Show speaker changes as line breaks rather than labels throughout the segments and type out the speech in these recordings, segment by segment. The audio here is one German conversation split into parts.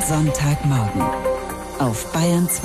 Sonntagmorgen auf Bayern 2.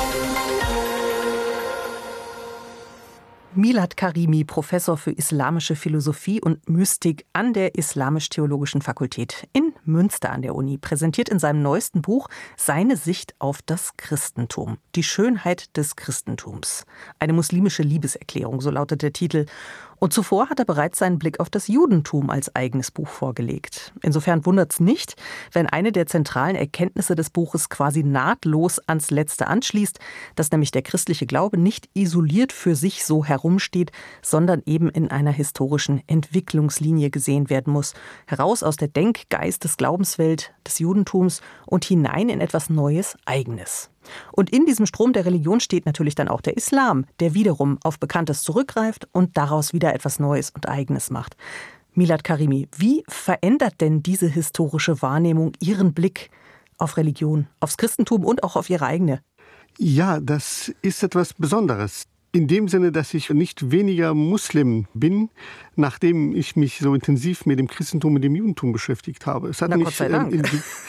Milad Karimi, Professor für islamische Philosophie und Mystik an der Islamisch-Theologischen Fakultät in Münster an der Uni, präsentiert in seinem neuesten Buch seine Sicht auf das Christentum. Die Schönheit des Christentums. Eine muslimische Liebeserklärung, so lautet der Titel. Und zuvor hat er bereits seinen Blick auf das Judentum als eigenes Buch vorgelegt. Insofern wundert es nicht, wenn eine der zentralen Erkenntnisse des Buches quasi nahtlos ans Letzte anschließt, dass nämlich der christliche Glaube nicht isoliert für sich so herumsteht, sondern eben in einer historischen Entwicklungslinie gesehen werden muss. Heraus aus der Denk-, Geistes-, Glaubenswelt des Judentums und hinein in etwas Neues, Eigenes. Und in diesem Strom der Religion steht natürlich dann auch der Islam, der wiederum auf Bekanntes zurückgreift und daraus wieder etwas Neues und Eigenes macht. Milad Karimi, wie verändert denn diese historische Wahrnehmung Ihren Blick auf Religion, aufs Christentum und auch auf Ihre eigene?
Ja, das ist etwas Besonderes. In dem Sinne, dass ich nicht weniger Muslim bin, nachdem ich mich so intensiv mit dem Christentum und dem Judentum beschäftigt habe. Es hat mich,
Gott sei Dank.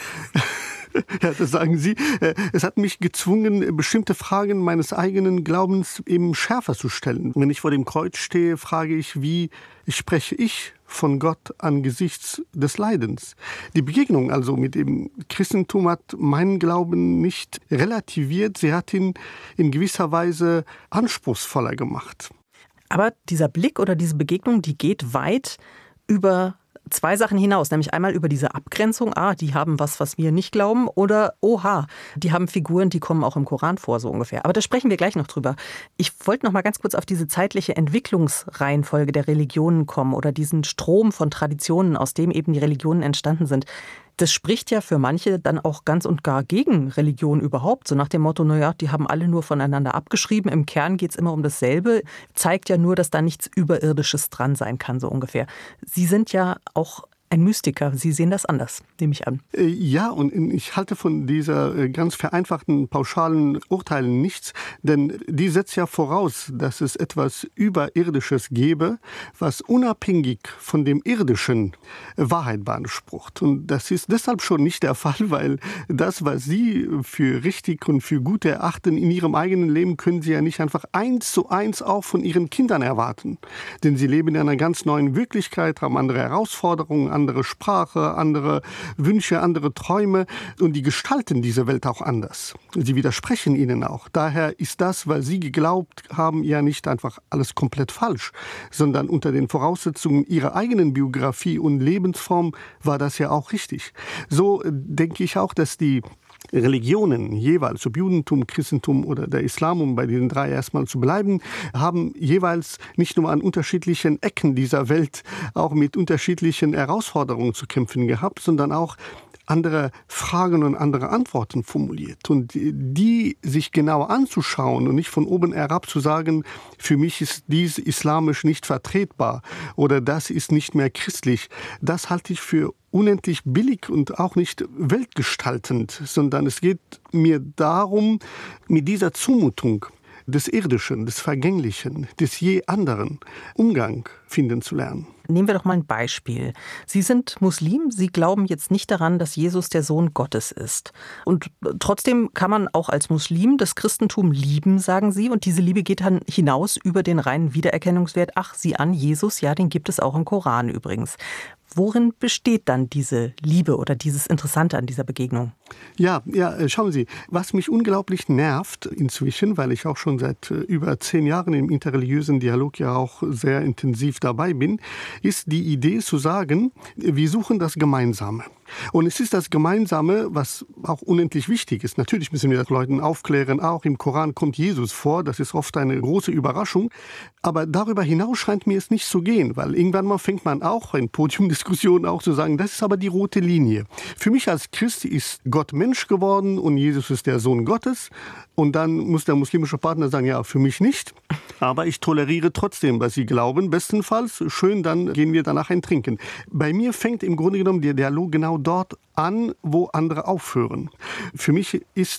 Ja, das sagen Sie. Es hat mich gezwungen, bestimmte Fragen meines eigenen Glaubens eben schärfer zu stellen. Wenn ich vor dem Kreuz stehe, frage ich, wie spreche ich von Gott angesichts des Leidens? Die Begegnung also mit dem Christentum hat meinen Glauben nicht relativiert, sie hat ihn in gewisser Weise anspruchsvoller gemacht.
Aber dieser Blick oder diese Begegnung, die geht weit über zwei Sachen hinaus, nämlich einmal über diese Abgrenzung, die haben was wir nicht glauben, oder oha, die haben Figuren, die kommen auch im Koran vor, so ungefähr. Aber da sprechen wir gleich noch drüber. Ich wollte noch mal ganz kurz auf diese zeitliche Entwicklungsreihenfolge der Religionen kommen oder diesen Strom von Traditionen, aus dem eben die Religionen entstanden sind. Das spricht ja für manche dann auch ganz und gar gegen Religion überhaupt. So nach dem Motto, die haben alle nur voneinander abgeschrieben. Im Kern geht es immer um dasselbe. Zeigt ja nur, dass da nichts Überirdisches dran sein kann, so ungefähr. Sie sind ja auch ein Mystiker. Sie sehen das anders, nehme ich an.
Ja, und ich halte von dieser ganz vereinfachten, pauschalen Urteilen nichts, denn die setzt ja voraus, dass es etwas Überirdisches gäbe, was unabhängig von dem Irdischen Wahrheit beansprucht. Und das ist deshalb schon nicht der Fall, weil das, was Sie für richtig und für gut erachten in Ihrem eigenen Leben, können Sie ja nicht einfach 1:1 auch von Ihren Kindern erwarten. Denn sie leben in einer ganz neuen Wirklichkeit, haben andere Herausforderungen, andere Sprache, andere Wünsche, andere Träume und die gestalten diese Welt auch anders. Sie widersprechen ihnen auch. Daher ist das, was sie geglaubt haben, ja nicht einfach alles komplett falsch, sondern unter den Voraussetzungen ihrer eigenen Biografie und Lebensform war das ja auch richtig. So denke ich auch, dass die Religionen jeweils, ob Judentum, Christentum oder der Islam, um bei diesen drei erstmal zu bleiben, haben jeweils nicht nur an unterschiedlichen Ecken dieser Welt auch mit unterschiedlichen Herausforderungen zu kämpfen gehabt, sondern auch andere Fragen und andere Antworten formuliert. Und die sich genauer anzuschauen und nicht von oben herab zu sagen, für mich ist dies islamisch nicht vertretbar oder das ist nicht mehr christlich, das halte ich für unendlich billig und auch nicht weltgestaltend, sondern es geht mir darum, mit dieser Zumutung des Irdischen, des Vergänglichen, des je anderen Umgang finden zu lernen.
Nehmen wir doch mal ein Beispiel. Sie sind Muslim, Sie glauben jetzt nicht daran, dass Jesus der Sohn Gottes ist. Und trotzdem kann man auch als Muslim das Christentum lieben, sagen Sie. Und diese Liebe geht dann hinaus über den reinen Wiedererkennungswert. Ach, sieh an, Jesus, ja, den gibt es auch im Koran übrigens. Worin besteht dann diese Liebe oder dieses Interessante an dieser Begegnung?
Ja, schauen Sie, was mich unglaublich nervt inzwischen, weil ich auch schon seit über 10 Jahren im interreligiösen Dialog ja auch sehr intensiv dabei bin, ist die Idee zu sagen, wir suchen das Gemeinsame. Und es ist das Gemeinsame, was auch unendlich wichtig ist. Natürlich müssen wir das Leuten aufklären, auch im Koran kommt Jesus vor, das ist oft eine große Überraschung. Aber darüber hinaus scheint mir es nicht zu gehen, weil irgendwann mal fängt man auch in Podiumdiskussionen auch zu sagen, das ist aber die rote Linie. Für mich als Christ ist Gott Mensch geworden und Jesus ist der Sohn Gottes. Und dann muss der muslimische Partner sagen, ja, für mich nicht. Aber ich toleriere trotzdem, was Sie glauben. Bestenfalls, schön, dann gehen wir danach ein Trinken. Bei mir fängt im Grunde genommen der Dialog genau dort an, wo andere aufhören. Für mich ist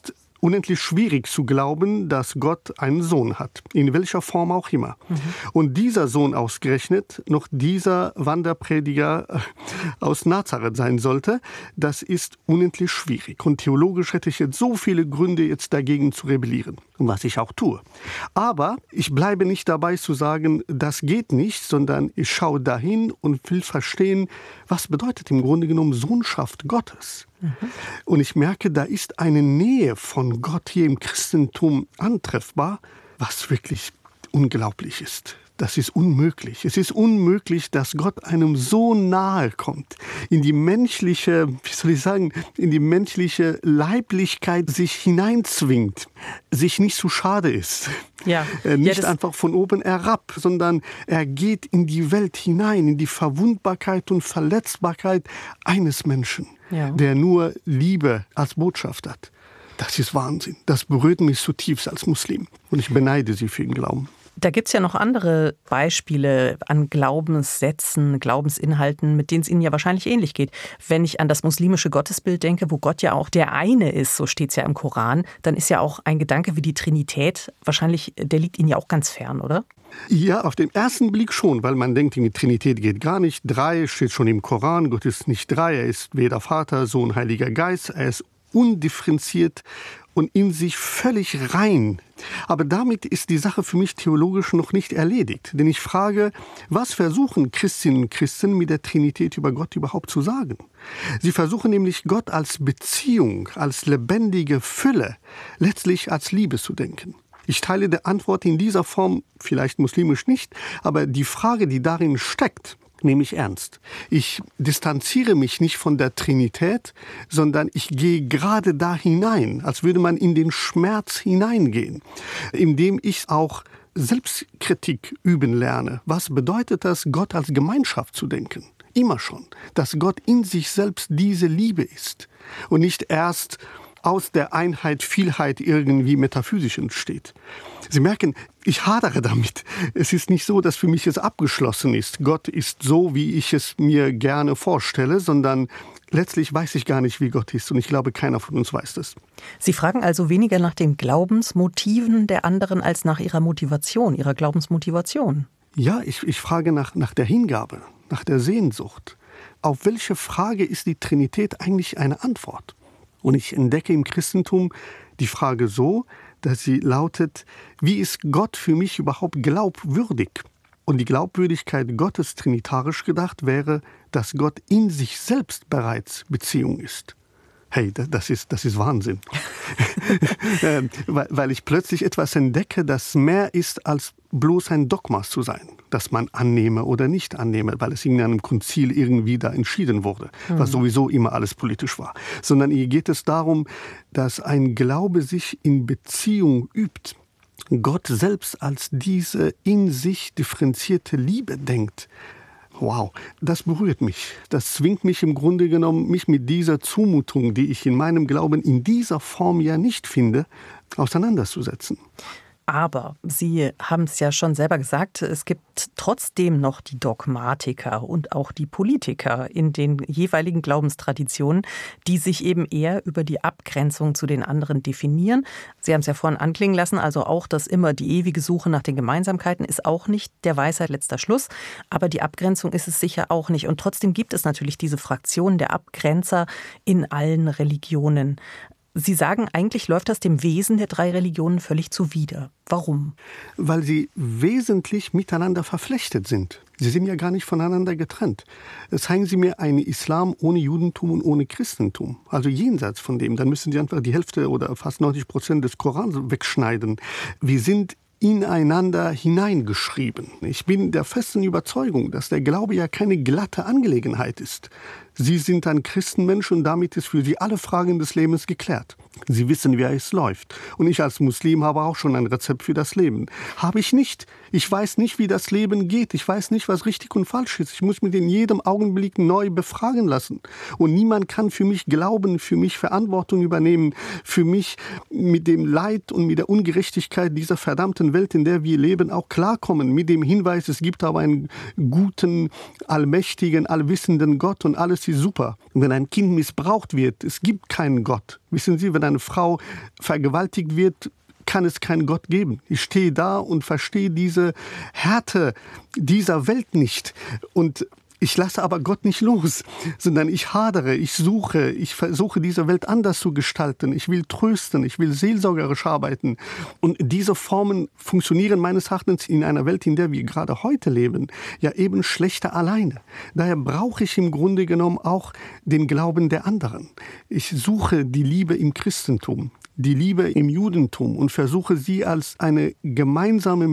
unendlich schwierig zu glauben, dass Gott einen Sohn hat, in welcher Form auch immer. Und dieser Sohn ausgerechnet noch dieser Wanderprediger aus Nazareth sein sollte, das ist unendlich schwierig. Und theologisch hätte ich jetzt so viele Gründe, jetzt dagegen zu rebellieren, was ich auch tue. Aber ich bleibe nicht dabei zu sagen, das geht nicht, sondern ich schaue dahin und will verstehen, was bedeutet im Grunde genommen Sohnschaft Gottes. Und ich merke, da ist eine Nähe von Gott hier im Christentum antreffbar, was wirklich unglaublich ist. Das ist unmöglich. Es ist unmöglich, dass Gott einem so nahe kommt, in die menschliche, in die menschliche Leiblichkeit sich hineinzwingt, sich nicht zu schade ist.
Ja.
Nicht einfach von oben herab, sondern er geht in die Welt hinein, in die Verwundbarkeit und Verletzbarkeit eines Menschen, der nur Liebe als Botschaft hat. Das ist Wahnsinn. Das berührt mich zutiefst als Muslim. Und ich beneide Sie für den Glauben.
Da gibt es ja noch andere Beispiele an Glaubenssätzen, Glaubensinhalten, mit denen es Ihnen ja wahrscheinlich ähnlich geht. Wenn ich an das muslimische Gottesbild denke, wo Gott ja auch der eine ist, so steht es ja im Koran, dann ist ja auch ein Gedanke wie die Trinität wahrscheinlich, der liegt Ihnen ja auch ganz fern, oder?
Ja, auf den ersten Blick schon, weil man denkt, die Trinität geht gar nicht. 3 steht schon im Koran, Gott ist nicht 3, er ist weder Vater, Sohn, Heiliger Geist, er ist undifferenziert und in sich völlig rein. Aber damit ist die Sache für mich theologisch noch nicht erledigt. Denn ich frage, was versuchen Christinnen und Christen mit der Trinität über Gott überhaupt zu sagen? Sie versuchen nämlich Gott als Beziehung, als lebendige Fülle, letztlich als Liebe zu denken. Ich teile die Antwort in dieser Form, vielleicht muslimisch nicht, aber die Frage, die darin steckt, nehme ich ernst. Ich distanziere mich nicht von der Trinität, sondern ich gehe gerade da hinein, als würde man in den Schmerz hineingehen, indem ich auch Selbstkritik üben lerne. Was bedeutet das, Gott als Gemeinschaft zu denken? Immer schon, dass Gott in sich selbst diese Liebe ist und nicht erst aus der Einheit Vielheit irgendwie metaphysisch entsteht. Sie merken, ich hadere damit. Es ist nicht so, dass für mich es abgeschlossen ist. Gott ist so, wie ich es mir gerne vorstelle, sondern letztlich weiß ich gar nicht, wie Gott ist. Und ich glaube, keiner von uns weiß das.
Sie fragen also weniger nach den Glaubensmotiven der anderen als nach ihrer Motivation, ihrer Glaubensmotivation.
Ja, ich frage nach der Hingabe, nach der Sehnsucht. Auf welche Frage ist die Trinität eigentlich eine Antwort? Und ich entdecke im Christentum die Frage so, dass sie lautet, wie ist Gott für mich überhaupt glaubwürdig? Und die Glaubwürdigkeit Gottes trinitarisch gedacht wäre, dass Gott in sich selbst bereits Beziehung ist. Hey, das ist Wahnsinn. Weil ich plötzlich etwas entdecke, das mehr ist als bloß ein Dogma zu sein, das man annehme oder nicht annehme, weil es in einem Konzil irgendwie da entschieden wurde, was sowieso immer alles politisch war. Sondern hier geht es darum, dass ein Glaube sich in Beziehung übt. Gott selbst als diese in sich differenzierte Liebe denkt. Wow, das berührt mich. Das zwingt mich im Grunde genommen, mich mit dieser Zumutung, die ich in meinem Glauben in dieser Form ja nicht finde, auseinanderzusetzen.
Aber Sie haben es ja schon selber gesagt, es gibt trotzdem noch die Dogmatiker und auch die Politiker in den jeweiligen Glaubenstraditionen, die sich eben eher über die Abgrenzung zu den anderen definieren. Sie haben es ja vorhin anklingen lassen, also auch das immer die ewige Suche nach den Gemeinsamkeiten ist auch nicht der Weisheit letzter Schluss. Aber die Abgrenzung ist es sicher auch nicht. Und trotzdem gibt es natürlich diese Fraktion der Abgrenzer in allen Religionen. Sie sagen, eigentlich läuft das dem Wesen der 3 Religionen völlig zuwider. Warum?
Weil sie wesentlich miteinander verflechtet sind. Sie sind ja gar nicht voneinander getrennt. Zeigen Sie mir einen Islam ohne Judentum und ohne Christentum, also jenseits von dem. Dann müssen Sie einfach die Hälfte oder fast 90% des Korans wegschneiden. Wir sind ineinander hineingeschrieben. Ich bin der festen Überzeugung, dass der Glaube ja keine glatte Angelegenheit ist. Sie sind ein Christenmensch und damit ist für Sie alle Fragen des Lebens geklärt. Sie wissen, wie es läuft. Und ich als Muslim habe auch schon ein Rezept für das Leben. Habe ich nicht. Ich weiß nicht, wie das Leben geht. Ich weiß nicht, was richtig und falsch ist. Ich muss mich in jedem Augenblick neu befragen lassen. Und niemand kann für mich glauben, für mich Verantwortung übernehmen, für mich mit dem Leid und mit der Ungerechtigkeit dieser verdammten Welt, in der wir leben, auch klarkommen. Mit dem Hinweis, es gibt aber einen guten, allmächtigen, allwissenden Gott und alles ist super. Und wenn ein Kind missbraucht wird, es gibt keinen Gott. Wissen Sie, wenn eine Frau vergewaltigt wird, kann es keinen Gott geben. Ich stehe da und verstehe diese Härte dieser Welt nicht. Und ich lasse aber Gott nicht los, sondern ich hadere, ich versuche diese Welt anders zu gestalten. Ich will trösten, ich will seelsorgerisch arbeiten. Und diese Formen funktionieren meines Erachtens in einer Welt, in der wir gerade heute leben, ja eben schlechter alleine. Daher brauche ich im Grunde genommen auch den Glauben der anderen. Ich suche die Liebe im Christentum, die Liebe im Judentum und versuche sie als eine gemeinsame